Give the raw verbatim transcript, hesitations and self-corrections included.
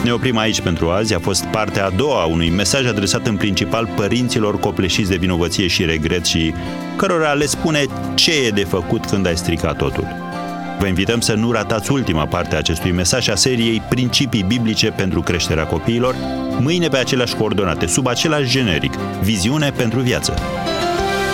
Ne oprim aici pentru azi. A fost partea a doua a unui mesaj adresat în principal părinților copleșiți de vinovăție și regret și cărora le spune ce e de făcut când ai stricat totul. Vă invităm să nu ratați ultima parte a acestui mesaj a seriei Principii biblice pentru creșterea copiilor, mâine pe aceleași coordonate, sub același generic, Viziune pentru viață.